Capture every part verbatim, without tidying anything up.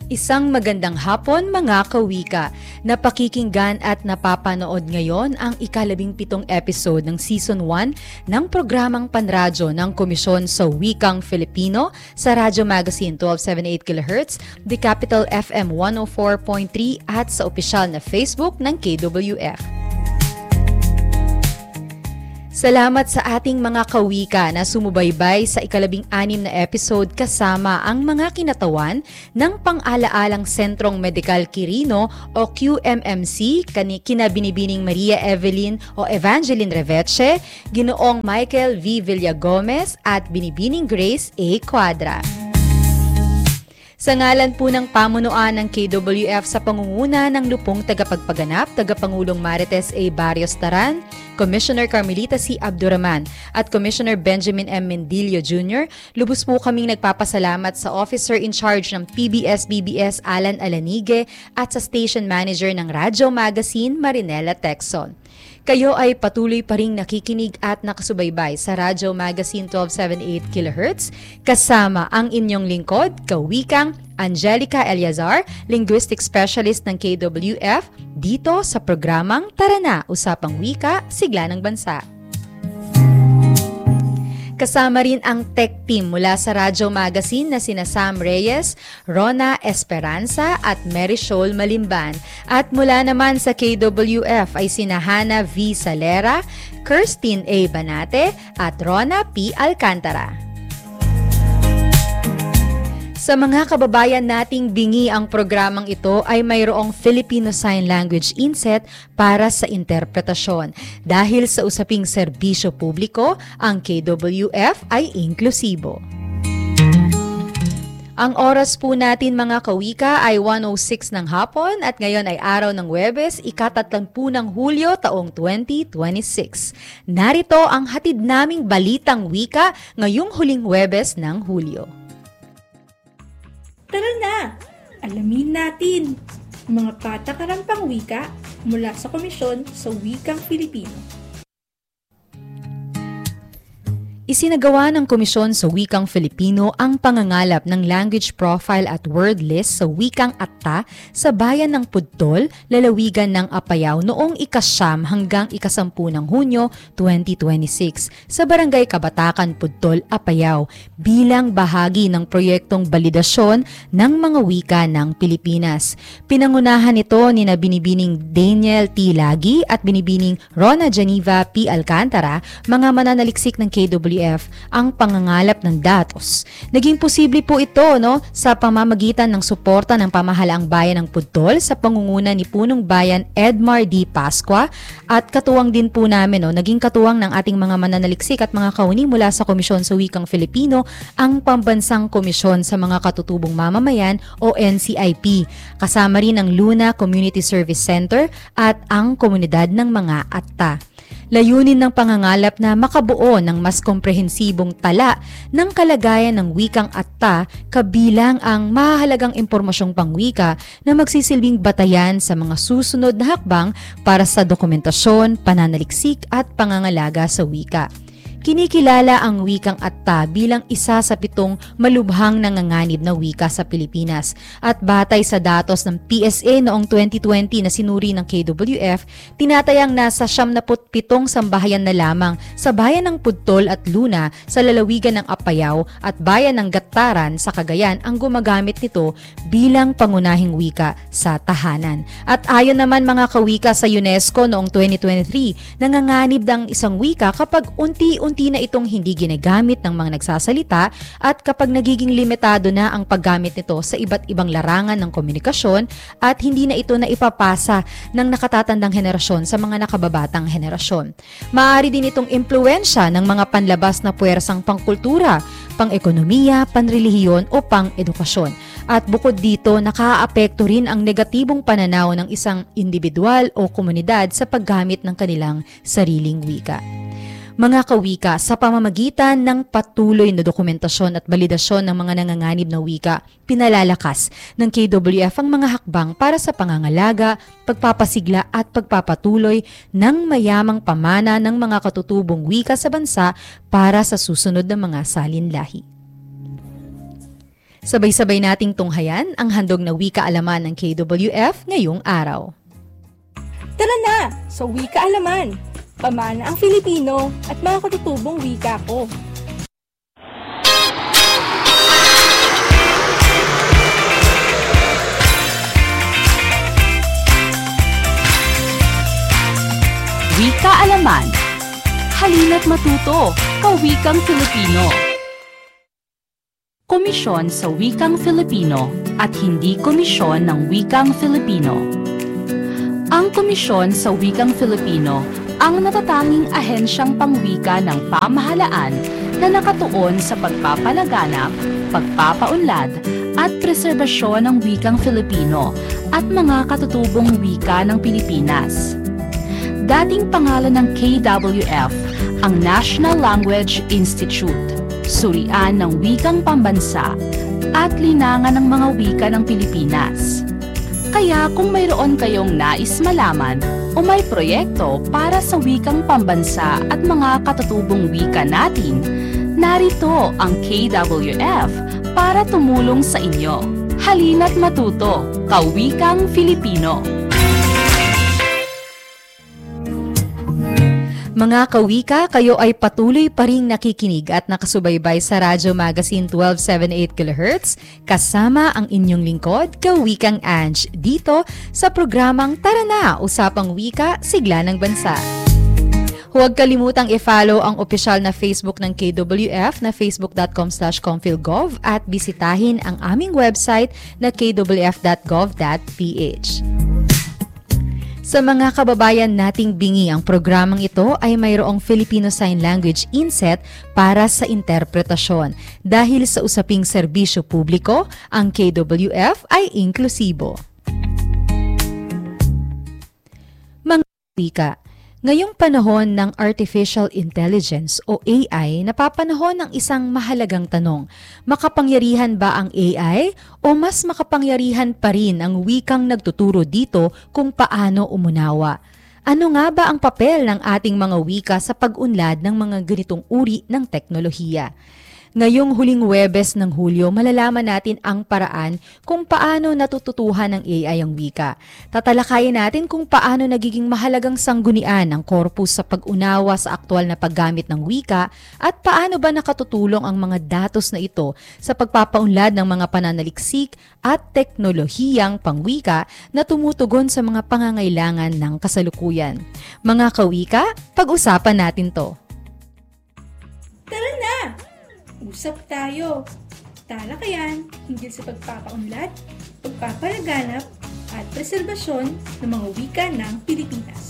Isang magandang hapon mga kawika. Napakikinggan at napapanood ngayon ang ikalabing pitong episode ng Season one ng programang panradyo ng Komisyon sa Wikang Filipino sa Radyo Magazine twelve seventy-eight kilohertz, The Capital F M one oh four point three at sa opisyal na Facebook ng K W F. Salamat sa ating mga kawika na sumubaybay sa ikalabing anim na episode kasama ang mga kinatawan ng pang-alaalang Sentrong Medikal Quirino o Q M M C, kina Binibining Maria Evelyn o Evangeline Reveche, Ginoong Michael V. Villagomez at Binibining Grace A. Quadra. Sa ngalan po ng pamunuan ng K W F sa pangunguna ng lupong tagapagpaganap, Tagapangulong Marites A. Barrios Taran, Commissioner Carmelita C. Abduraman at Commissioner Benjamin M. Mendillo Junior, lubos po kaming nagpapasalamat sa Officer in Charge ng P B S B B S Alan Alanige at sa Station Manager ng Radyo Magazine Marinela Texon. Kayo ay patuloy pa ring nakikinig at nakasubaybay sa Radyo Magazine twelve seventy-eight kilohertz kasama ang inyong lingkod, kawikang Angelica Eliazar, Linguistic Specialist ng K W F, dito sa programang Tara Na, Usapang Wika, Sigla ng Bansa. Kasama rin ang tech team mula sa Radyo Magazine na sina Sam Reyes, Rona Esperanza at Marichol Malimban. At mula naman sa K W F ay sina Hana V. Salera, Kirstine A. Banate at Rona P. Alcantara. Sa mga kababayan nating bingi ang programang ito ay mayroong Filipino Sign Language inset para sa interpretasyon. Dahil sa usaping serbisyo publiko, ang K W F ay inklusibo. Ang oras po natin mga kawika ay one oh six ng hapon at ngayon ay araw ng Huwebes, ikatatlampu ng Hulyo taong twenty twenty-six. Narito ang hatid naming balitang wika ngayong huling Huwebes ng Hulyo. Tara na! Alamin natin ang mga patakarang pangwika mula sa Komisyon sa Wikang Filipino. Isinagawa ng Komisyon sa Wikang Filipino ang pangangalap ng language profile at word list sa Wikang Atta sa bayan ng Pudtol, lalawigan ng Apayao noong ikasyam hanggang ikasampu ng Hunyo twenty twenty-six sa Barangay Kabatakan, Pudtol, Apayao bilang bahagi ng proyektong balidasyon ng mga wika ng Pilipinas. Pinangunahan ito ni na Binibining Daniel T. Lagi at Binibining Rona Geneva P. Alcantara, mga mananaliksik ng K W F, ang pangangalap ng datos. Naging posible po ito no, sa pamamagitan ng suporta ng pamahalaang bayan ng Pudtol sa pangunguna ni Punong Bayan Edmar D. Pascua at katuwang din po namin, no, naging katuwang ng ating mga mananaliksik at mga kauni mula sa Komisyon sa Wikang Filipino, ang Pambansang Komisyon sa mga Katutubong Mamamayan o N C I P. Kasama rin ang Luna Community Service Center at ang komunidad ng mga Atta. Layunin ng pangangalap na makabuo ng mas komprehensibong tala ng kalagayan ng wikang Atta kabilang ang mahalagang impormasyong pangwika na magsisilbing batayan sa mga susunod na hakbang para sa dokumentasyon, pananaliksik at pangangalaga sa wika. Kinikilala ang wikang Atta bilang isa sa pitong malubhang nanganganib na wika sa Pilipinas at batay sa datos ng P S A noong twenty twenty na sinuri ng K W F, tinatayang nasa siyamnapu't pitong sambahayan na lamang sa bayan ng Pudtol at Luna sa lalawigan ng Apayao at bayan ng Gattaran sa Cagayan ang gumagamit nito bilang pangunahing wika sa tahanan. At ayon naman mga kawika sa UNESCO noong twenty twenty-three, nanganganib ng isang wika kapag unti-unti na itong hindi ginagamit ng mga nagsasalita at kapag nagiging limitado na ang paggamit nito sa iba't ibang larangan ng komunikasyon at hindi na ito na ipapasa ng nakatatandang henerasyon sa mga nakababatang henerasyon. Maaari din itong impluwensya ng mga panlabas na puwersang pangkultura, pang-ekonomiya, panrelihiyon o pang-edukasyon. At bukod dito, nakaaapekto rin ang negatibong pananaw ng isang individual o komunidad sa paggamit ng kanilang sariling wika. Mga kawika, sa pamamagitan ng patuloy na dokumentasyon at balidasyon ng mga nanganganib na wika, pinalalakas ng K W F ang mga hakbang para sa pangangalaga, pagpapasigla at pagpapatuloy ng mayamang pamana ng mga katutubong wika sa bansa para sa susunod na mga salinlahi. Sabay-sabay nating tunghayan ang handog na wika-alaman ng K W F ngayong araw. Tara na sa Wika-Alaman! Pamana ang Filipino at mga katutubong wika ko. Wika-Alaman. Halina't matuto, kawikang Filipino. Komisyon sa Wikang Filipino at hindi Komisyon ng Wikang Filipino. Ang Komisyon sa Wikang Filipino ang natatanging ahensyang pangwika ng pamahalaan na nakatuon sa pagpapalaganap, pagpapaunlad at preserbasyon ng wikang Filipino at mga katutubong wika ng Pilipinas. Dating pangalan ng K W F ang National Language Institute, surian ng wikang pambansa at linangan ng mga wika ng Pilipinas. Kaya kung mayroon kayong nais malaman o may proyekto para sa wikang pambansa at mga katutubong wika natin, narito ang K W F para tumulong sa inyo. Halina't matuto, kawikang Filipino. Mga kawika, kayo ay patuloy pa ring nakikinig at nakasubaybay sa Radyo Magazine twelve seventy-eight kilohertz kasama ang inyong lingkod, Kawikang Ange, dito sa programang Tara Na! Usapang Wika, Sigla ng Bansa. Huwag kalimutang i-follow ang opisyal na Facebook ng K W F na facebook dot com slash confilgov at bisitahin ang aming website na k w f dot gov dot p h. Sa mga kababayan nating bingi, ang programang ito ay mayroong Filipino Sign Language inset para sa interpretasyon. Dahil sa usaping serbisyo publiko, ang K W F ay inklusibo. Mga wika, ngayong panahon ng Artificial Intelligence o A I, napapanahon ng isang mahalagang tanong. Makapangyarihan ba ang A I o mas makapangyarihan pa rin ang wikang nagtuturo dito kung paano umunawa? Ano nga ba ang papel ng ating mga wika sa pag-unlad ng mga ganitong uri ng teknolohiya? Ngayong huling Huwebes ng Hulyo, malalaman natin ang paraan kung paano natututuhan ng A I ang wika. Tatalakayin natin kung paano nagiging mahalagang sanggunian ang korpus sa pag-unawa sa aktwal na paggamit ng wika at paano ba nakatutulong ang mga datos na ito sa pagpapaunlad ng mga pananaliksik at teknolohiyang pangwika na tumutugon sa mga pangangailangan ng kasalukuyan. Mga kawika, pag-usapan natin to. Tara na! Usap tayo! Talakayan hinggil sa pagpapaunlad, pagpapalaganap at preserbasyon ng mga wika ng Pilipinas.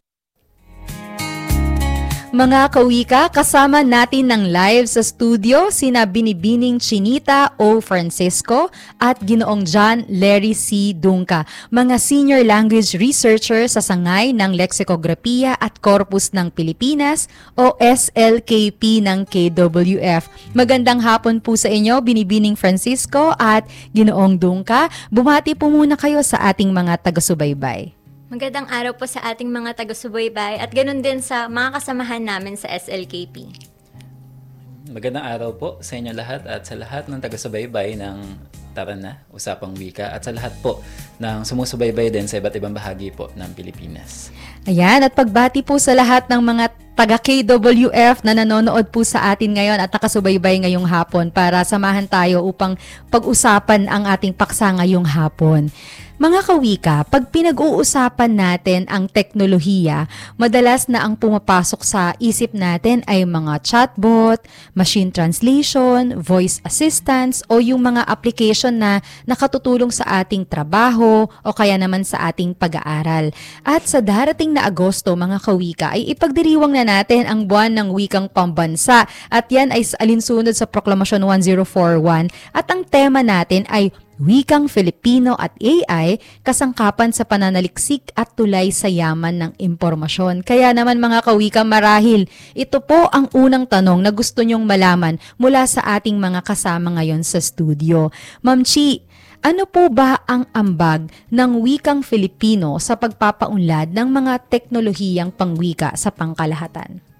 Mga kawika, kasama natin ng live sa studio sina Binibining Chinita O. Francisco at Ginoong John Larry C. Dungka, mga senior language researcher sa sangay ng Leksikografiya at Korpus ng Pilipinas o S L K P ng K W F. Magandang hapon po sa inyo, Binibining Francisco at Ginoong Dungka. Bumati po muna kayo sa ating mga taga-subaybay. Magandang araw po sa ating mga taga-subaybay at ganun din sa mga kasamahan namin sa S L K P. Magandang araw po sa inyo lahat at sa lahat ng taga-subaybay ng Tara Na! Usapang Wika at sa lahat po ng sumusubaybay din sa iba't ibang bahagi po ng Pilipinas. Ayan, at pagbati po sa lahat ng mga taga-K W F na nanonood po sa atin ngayon at nakasubaybay ngayong hapon para samahan tayo upang pag-usapan ang ating paksa ngayong hapon. Mga kawika, pag pinag-uusapan natin ang teknolohiya, madalas na ang pumapasok sa isip natin ay mga chatbot, machine translation, voice assistance o yung mga application na nakatutulong sa ating trabaho o kaya naman sa ating pag-aaral. At sa darating na Agosto, mga kawika, ay ipagdiriwang na natin ang buwan ng wikang pambansa at yan ay alinsunod sa Proklamasyon one zero four one at ang tema natin ay Wikang Filipino at A I, kasangkapan sa pananaliksik at tulay sa yaman ng impormasyon. Kaya naman mga kawika, marahil ito po ang unang tanong na gusto nyong malaman mula sa ating mga kasama ngayon sa studio. Ma'am Chi, ano po ba ang ambag ng wikang Filipino sa pagpapaunlad ng mga teknolohiyang pangwika sa pangkalahatan?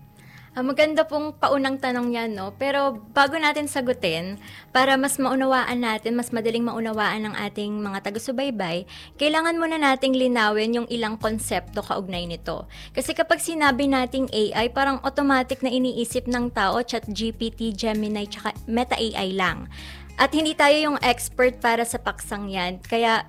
Ah, maganda pong paunang tanong yan, no? Pero bago natin sagutin, para mas maunawaan natin, mas madaling maunawaan ng ating mga taga-subaybay, kailangan muna nating linawin yung ilang konsepto kaugnay nito. Kasi kapag sinabi nating A I, parang automatic na iniisip ng tao, ChatGPT, Gemini, tsaka Meta A I lang. At hindi tayo yung expert para sa paksang yan. Kaya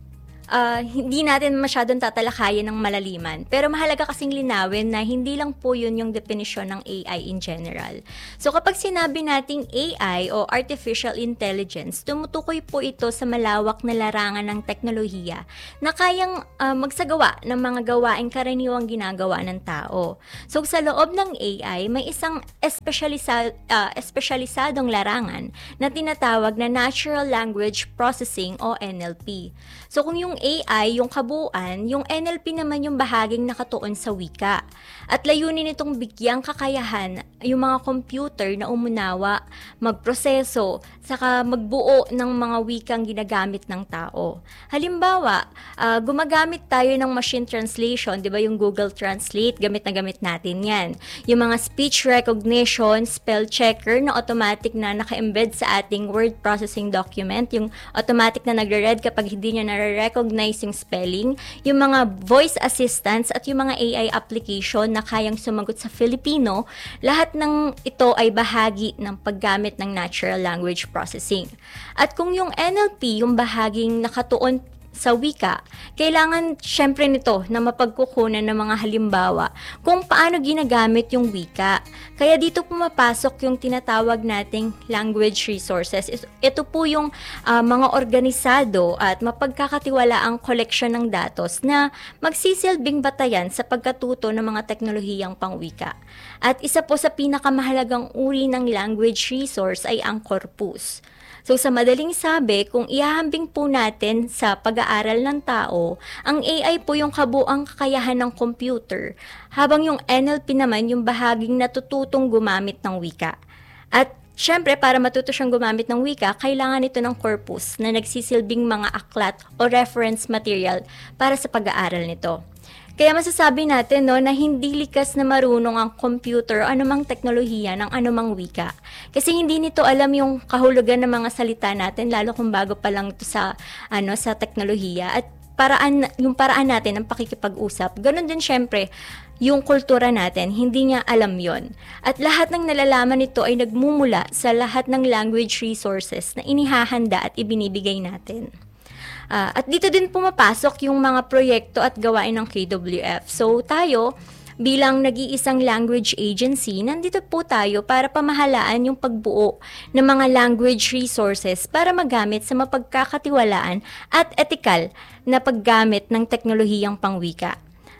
Uh, hindi natin masyadong tatalakayin ng malaliman. Pero mahalaga kasing linawin na hindi lang po yun yung definisyon ng A I in general. So kapag sinabi nating A I o Artificial Intelligence, tumutukoy po ito sa malawak na larangan ng teknolohiya na kayang uh, magsagawa ng mga gawaing karaniwang ginagawa ng tao. So sa loob ng A I, may isang espesyalisa, uh, espesyalisadong larangan na tinatawag na Natural Language Processing o N L P. So kung yung A I, yung kabuuan, yung N L P naman yung bahaging nakatuon sa wika. At layunin nitong bigyang kakayahan yung mga computer na umunawa, magproseso, saka magbuo ng mga wikang ginagamit ng tao. Halimbawa, uh, gumagamit tayo ng machine translation, di ba yung Google Translate, gamit na gamit natin yan. Yung mga speech recognition, spell checker na automatic na naka-embed sa ating word processing document, yung automatic na nagre-read kapag hindi niya nare-recognize yung spelling, yung mga voice assistants at yung mga A I application na kayang sumagot sa Filipino, lahat ng ito ay bahagi ng paggamit ng natural language processing. At kung yung N L P, yung bahaging nakatuon sa wika, kailangan syempre nito na mapagkukunan ng mga halimbawa kung paano ginagamit yung wika. Kaya dito pumapasok yung tinatawag nating language resources. Ito po yung uh, mga organisado at mapagkakatiwalaang koleksyon ng datos na magsisilbing batayan sa pagkatuto ng mga teknolohiyang pangwika. At isa po sa pinakamahalagang uri ng language resource ay ang corpus. So sa madaling sabi, kung ihahambing po natin sa pag-aaral ng tao, ang A I po yung kabuang kakayahan ng computer, habang yung N L P naman yung bahaging natututong gumamit ng wika. At syempre, para matuto siyang gumamit ng wika, kailangan ito ng corpus na nagsisilbing mga aklat o reference material para sa pag-aaral nito. Kaya masasabi natin no, na hindi likas na marunong ang computer o anumang teknolohiya ng anumang wika. Kasi hindi nito alam yung kahulugan ng mga salita natin, lalo kung bago pa lang ito sa, ano, sa teknolohiya. At paraan, yung paraan natin ng pakikipag-usap, ganun din syempre yung kultura natin, hindi niya alam yon. At lahat ng nalalaman nito ay nagmumula sa lahat ng language resources na inihahanda at ibinibigay natin. Uh, at dito din pumapasok yung mga proyekto at gawain ng K W F. So tayo, bilang nag-iisang language agency, nandito po tayo para pamahalaan yung pagbuo ng mga language resources para magamit sa mapagkakatiwalaan at etikal na paggamit ng teknolohiyang pangwika.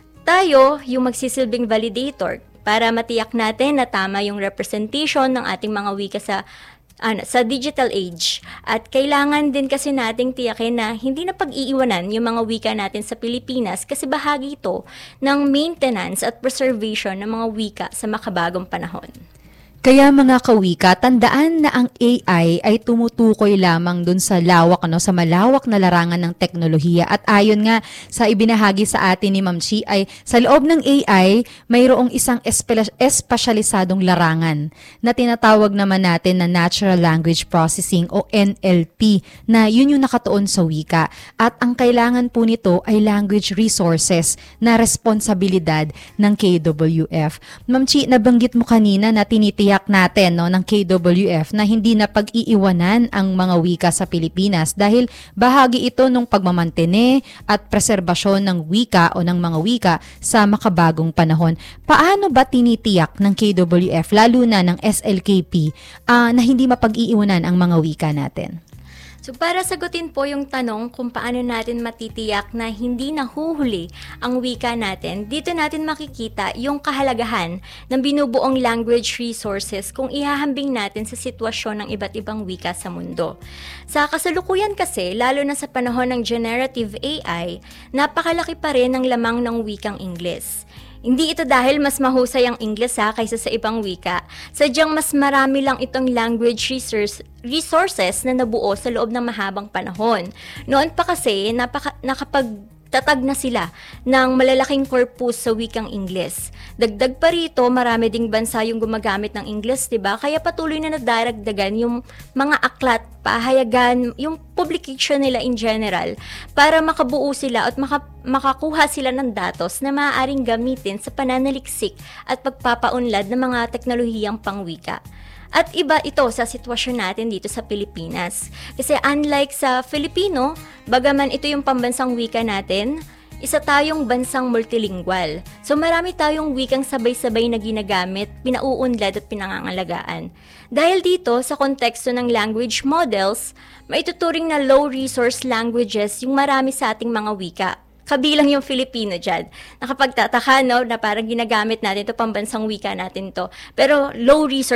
Tayo, yung magsisilbing validator para matiyak natin na tama yung representation ng ating mga wika sa Ano, sa digital age. At kailangan din kasi nating tiyakin na hindi na pag-iiwanan yung mga wika natin sa Pilipinas kasi bahagi ito ng maintenance at preservation ng mga wika sa makabagong panahon. Kaya mga kawika, tandaan na ang A I ay tumutukoy lamang dun sa lawak, ano, sa malawak na larangan ng teknolohiya. At ayon nga sa ibinahagi sa atin ni Ma'am Chi ay sa loob ng A I, mayroong isang espe- espasyaalisadong larangan na tinatawag naman natin na Natural Language Processing o N L P, na yun yung nakatuon sa wika. At ang kailangan po nito ay language resources na responsibilidad ng K W F. Ma'am Chi, nabanggit mo kanina na tinitiyak natin no, ng K W F na hindi na pag-iiwanan ang mga wika sa Pilipinas dahil bahagi ito ng pagmamantene at preserbasyon ng wika o ng mga wika sa makabagong panahon. Paano ba tinitiyak ng K W F, lalo na ng S L K P, uh, na hindi mapag-iiwanan ang mga wika natin? So para sagutin po yung tanong kung paano natin matitiyak na hindi nahuhuli ang wika natin, dito natin makikita yung kahalagahan ng binubuong language resources kung ihahambing natin sa sitwasyon ng iba't ibang wika sa mundo. Sa kasalukuyan kasi, lalo na sa panahon ng generative A I, napakalaki pa rin ang lamang ng wikang Ingles. Hindi ito dahil mas mahusay ang Ingles ha, kaysa sa ibang wika. Sadyang mas marami lang itong language resource, resources na nabuo sa loob ng mahabang panahon. Noon pa kasi, napaka, nakapag tatag na sila ng malalaking corpus sa wikang Ingles. Dagdag pa rito, marami ding bansa yung gumagamit ng Ingles, diba? Kaya patuloy na nadaragdagan yung mga aklat, pahayagan, yung publication nila in general para makabuo sila at maka, makakuha sila ng datos na maaaring gamitin sa pananaliksik at pagpapaunlad ng mga teknolohiyang pangwika. At iba ito sa sitwasyon natin dito sa Pilipinas. Kasi unlike sa Filipino, bagaman ito yung pambansang wika natin, isa tayong bansang multilingual. So marami tayong wikang sabay-sabay na ginagamit, pinauunlad at pinangangalagaan. Dahil dito, sa konteksto ng language models, maituturing na low-resource languages yung marami sa ating mga wika. Kabilang yung Filipino dyan. Nakapagtataka, no, na parang ginagamit natin ito, pambansang wika natin to. Pero low resource